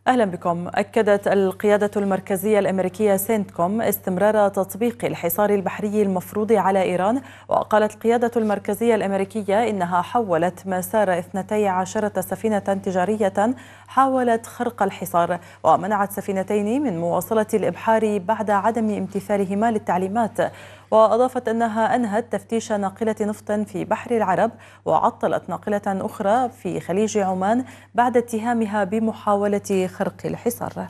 أهلا بكم. أكدت القيادة المركزية الأمريكية سينتكوم استمرار تطبيق الحصار البحري المفروض على إيران، وقالت القيادة المركزية الأمريكية إنها حولت مسار 12 سفينة تجارية حاولت خرق الحصار، ومنعت سفينتين من مواصلة الإبحار بعد عدم امتثالهما للتعليمات. وأضافت أنها أنهت تفتيش ناقلة نفط في بحر العرب، وعطلت ناقلة أخرى في خليج عمان بعد اتهامها بمحاولة خرق الحصار.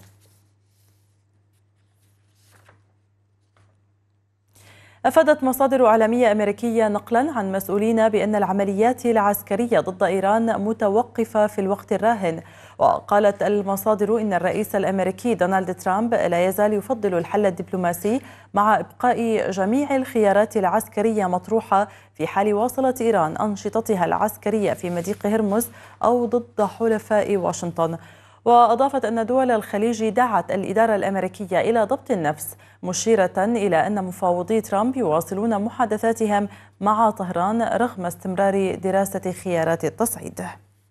أفادت مصادر إعلامية أمريكية نقلا عن مسؤولين بأن العمليات العسكرية ضد إيران متوقفة في الوقت الراهن. وقالت المصادر إن الرئيس الأمريكي دونالد ترامب لا يزال يفضل الحل الدبلوماسي مع إبقاء جميع الخيارات العسكرية مطروحة في حال واصلت إيران أنشطتها العسكرية في مضيق هرمز أو ضد حلفاء واشنطن. وأضافت أن دول الخليج دعت الإدارة الأمريكية إلى ضبط النفس، مشيرة إلى أن مفاوضي ترامب يواصلون محادثاتهم مع طهران رغم استمرار دراسة خيارات التصعيد.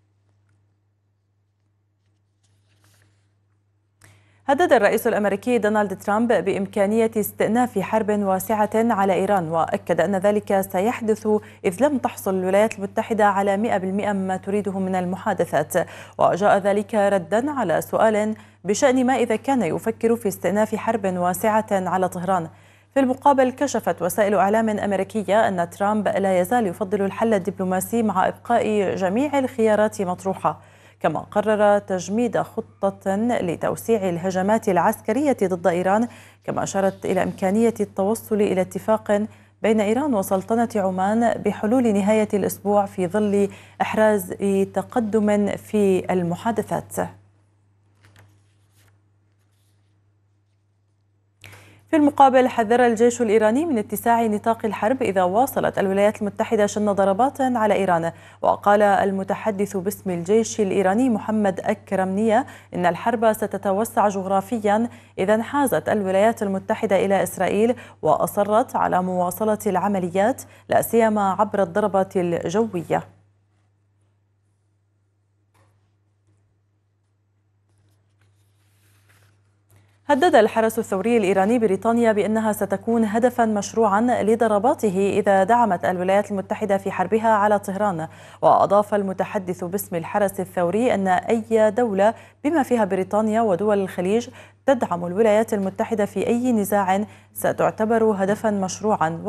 هدد الرئيس الأمريكي دونالد ترامب بإمكانية استئناف حرب واسعة على إيران، وأكد أن ذلك سيحدث إذ لم تحصل الولايات المتحدة على 100% مما تريده من المحادثات. وجاء ذلك ردا على سؤال بشأن ما إذا كان يفكر في استئناف حرب واسعة على طهران. في المقابل، كشفت وسائل إعلام أمريكية أن ترامب لا يزال يفضل الحل الدبلوماسي مع إبقاء جميع الخيارات مطروحة، كما قرر تجميد خطة لتوسيع الهجمات العسكرية ضد إيران، كما أشارت إلى إمكانية التوصل إلى اتفاق بين إيران وسلطنة عمان بحلول نهاية الأسبوع في ظل إحراز تقدم في المحادثات. في المقابل، حذر الجيش الإيراني من اتساع نطاق الحرب إذا واصلت الولايات المتحدة شن ضربات على إيران. وقال المتحدث باسم الجيش الإيراني محمد أكرمنية إن الحرب ستتوسع جغرافيا إذا انحازت الولايات المتحدة إلى إسرائيل وأصرت على مواصلة العمليات، لا سيما عبر الضربات الجوية. هدد الحرس الثوري الإيراني بريطانيا بأنها ستكون هدفا مشروعا لضرباته إذا دعمت الولايات المتحدة في حربها على طهران. وأضاف المتحدث باسم الحرس الثوري أن أي دولة بما فيها بريطانيا ودول الخليج تدعم الولايات المتحدة في أي نزاع ستعتبر هدفا مشروعا.